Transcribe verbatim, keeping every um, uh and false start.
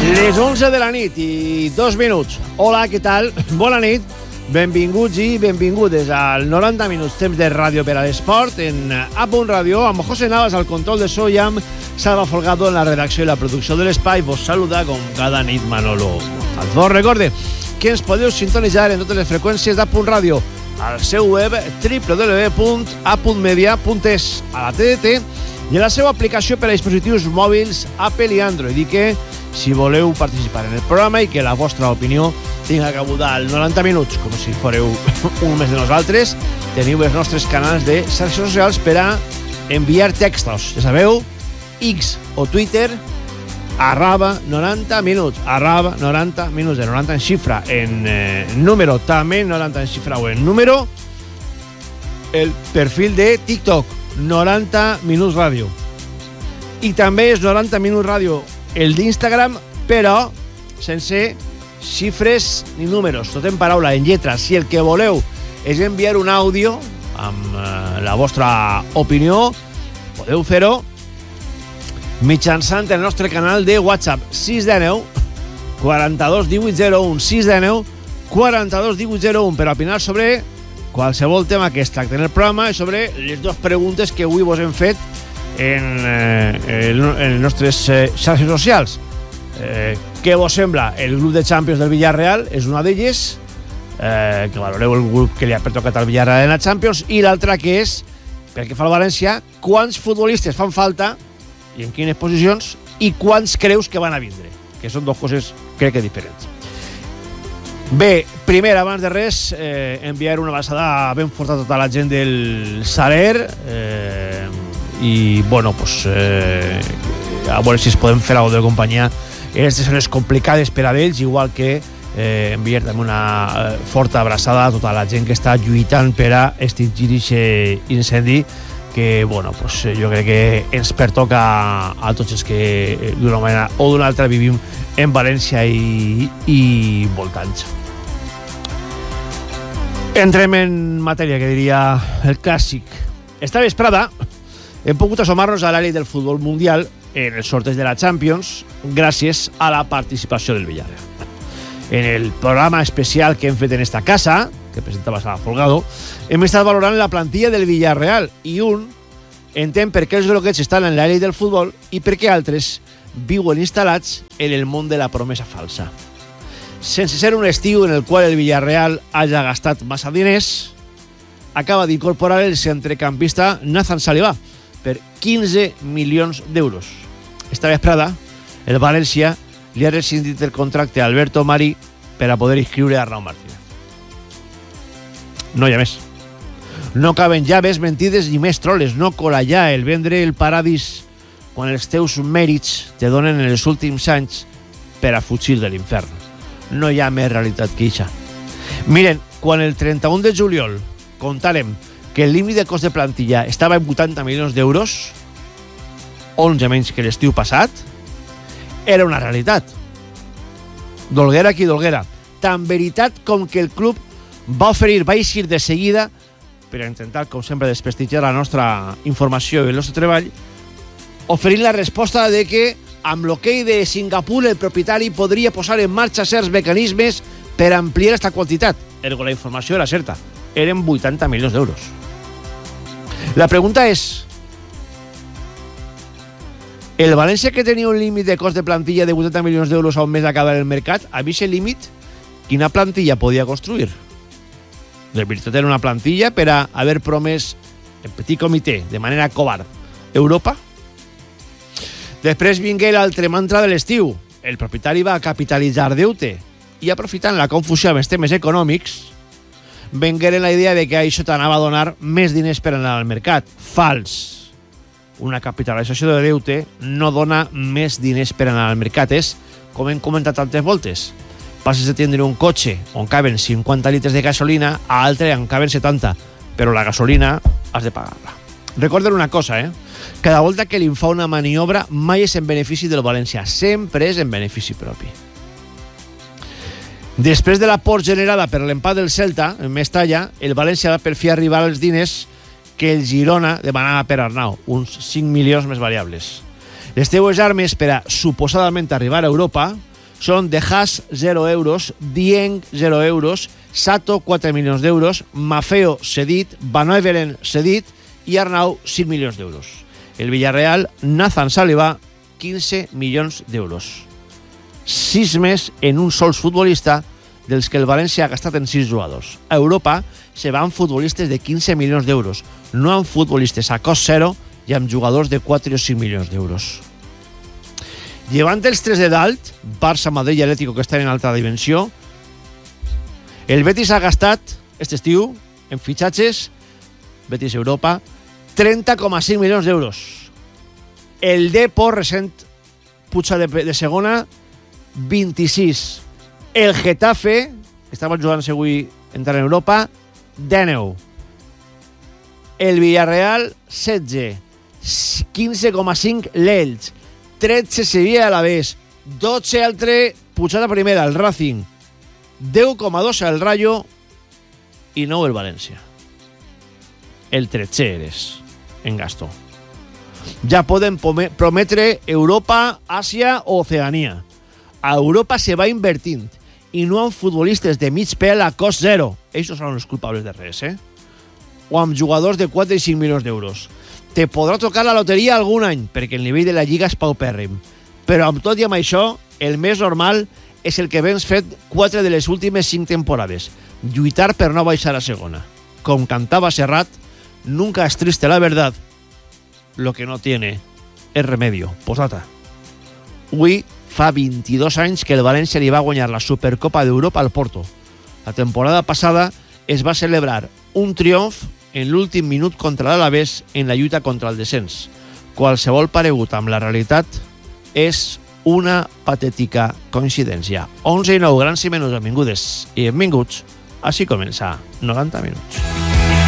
Les onze de la nit i dos minuts. Hola, què tal? Bona nit. Benvinguts i benvingudes al noranta minuts temps de ràdio per a l'esport en A Punt Ràdio, amb José Navas al control de so i amb Salva Folgado en la redacció i la producció de l'espai. Vos saluda com cada nit Manolo Alfons. Recorde que ens podeu sintonitzar en totes les freqüències d'A Punt Ràdio al seu web w w w punt a punt media punt es, a la T D T i a la seva aplicació per a dispositius mòbils Apple i Android, i que si voleu participar en el programa i que la vostra opinió tinga cabuda al noranta minuts, com si foreu un més de nosaltres, teniu els nostres canals de xarxes socials per a enviar textos. Ja sabeu, X o Twitter, arraba noranta minuts, arraba noranta minuts, de noranta en xifra, en eh, número, també noranta en xifra o en número, el perfil de TikTok, noranta minuts ràdio. I també és noranta minuts ràdio el d'Instagram, però sense xifres ni números, tot en paraula, en lletra. Si el que voleu és enviar un àudio amb eh, la vostra opinió, podeu fer-ho mitjançant el nostre canal de WhatsApp sis de nou quaranta-dos divuit zero un, sis de nou quaranta-dos divuit zero un, per opinar sobre qualsevol tema que es tracta en el programa i sobre les dues preguntes que avui vos hem fet en, eh, en, en les nostres eh, xarxes socials. Eh, què vos sembla el grup de Champions del Villarreal? És una d'elles, eh, que valoreu el grup que li ha pertocat al Villarreal en la Champions, i l'altra que és, pel que fa al València, quants futbolistes fan falta i en quines posicions, i quants creus que van a vindre, que són dues coses crec que diferents. Bé, primer, abans de res, eh, enviar una abraçada ben forta a tota la gent del Saler, eh, i bueno, pues, eh, a veure si es podem fer alguna de companyia en aquestes zones complicades per a ells, igual que eh, enviar també una eh, forta abraçada a tota la gent que està lluitant per a extingir aquest incendi que, bueno, pues, jo crec que ens pertoca a tots els que d'una manera o d'una altra vivim en València i, i voltants. Entrem en matèria, que diria el clàssic. Esta vesprada hem pogut assomar-nos a l'àrea del futbol mundial en el sorteig de la Champions gràcies a la participació del Villarreal. En el programa especial que hem fet en esta casa, que presentava Salva Folgado, hem estat valorant la plantilla del Villarreal i un entén per què els groguets estan en l'àrea del futbol i per què altres viuen instal·lats en el món de la promesa falsa. Sense ser un estiu en el qual el Villarreal hagi gastat massa diners, acaba d'incorporar el centrecampista Nathan Saliba per quinze milions d'euros. Esta vesprada, el València li ha rescindit el contracte a Alberto Marí per a poder inscriure a Arnau Martínez. No hi ha més. No caben ja més mentides ni més troles. No cola ja el vendre el paradís quan els teus mèrits te donen en els últims anys per a fugir de l'infern. No hi ha més realitat que això. Miren, quan el trenta-un de juliol contàrem que el límit de cost de plantilla estava en vuitanta milions d'euros, onze menys que l'estiu passat, era una realitat. Dolguera qui dolguera. Tan veritat com que el club va oferir, va eixir de seguida, per a intentar, com sempre, desprestigiar la nostra informació i el nostre treball, oferint la resposta de que amb l'hoquei de Singapur el propietari podria posar en marxa certs mecanismes per ampliar aquesta quantitat. Ergo, la informació era certa. Eren vuitanta milions d'euros. La pregunta és: el València, que tenia un límit de cost de plantilla de vuitanta milions d'euros a un mes d'acabar el mercat, a aquest límit, quina plantilla podia construir? De veritat era una plantilla per a haver promès en petit comitè, de manera covard, Europa? Després vingué l'altre mantra de l'estiu. El propietari va capitalitzar deute i, aprofitant la confusió amb els temes econòmics, vengueren la idea de que això t'anava a donar més diners per anar al mercat. Fals. Una capitalització de deute no dona més diners per anar al mercat. És, com hem comentat tantes voltes, passes de tindre un cotxe on caben cinquanta litres de gasolina a altre on caben setanta, però la gasolina has de pagar-la. Recorden una cosa, eh? Cada volta que li fa una maniobra mai és en benefici del València, sempre és en benefici propi. Després de la por generada per l'empat del Celta, en Mestalla, el València va per fi arribar als diners que el Girona demanava per Arnau, uns cinc milions més variables. Les teues armes per a suposadament arribar a Europa són De Haas, zero euros, Dieng, zero euros, Sato, quatre milions d'euros, Maffeo, cedit, Van Everen, cedit, i Arnau, cinc milions d'euros. El Villarreal, Nathan Saliba, quinze milions d'euros. sis més en un sol futbolista dels que el València ha gastat en sis jugadors. A Europa se van futbolistes de quinze milions d'euros, no amb futbolistes a cost zero i amb jugadors de quatre o cinc milions d'euros. Llevant els tres de dalt, Barça, Madrid i Atlético, que estan en alta dimensió, el Betis ha gastat, aquest estiu, en fitxatges, Betis Europa, trenta coma cinc milions d'euros. El Depor, recent puja de, de segona, vint-i-sis. El Getafe, que estava jugant avui entrar en Europa, dinou. El Villarreal, setze. quinze coma cinc l'Elx. tretze Sevilla a l'Alavés. dotze altre pujada primera, el Racing. deu coma dos el Rayo i nou el València. El tretze eres en gasto. Ja poden prometre Europa, Àsia o Oceania. A Europa se va invertint i no amb futbolistes de mig pèl a cost zero. Ells són els culpables de res, eh? O amb jugadors de quatre i cinc milions d'euros. Te podrà tocar la loteria algun any, perquè el nivell de la Lliga és paupèrrim. Però amb tot i amb això, el més normal és el que vens fet quatre de les últimes cinc temporades. Lluitar per no baixar a segona. Com cantava Serrat, nunca es triste la verdad, lo que no tiene es remedio. Postdata. Avui fa vint-i-dos anys que el València li va guanyar la Supercopa d'Europa al Porto. La temporada passada es va celebrar un triomf en l'últim minut contra l'Alavés en la lluita contra el descens. Qualsevol paregut amb la realitat és una patètica coincidència. onze i nou, grans i menys benvingudes i benvinguts. Així comença noranta minuts.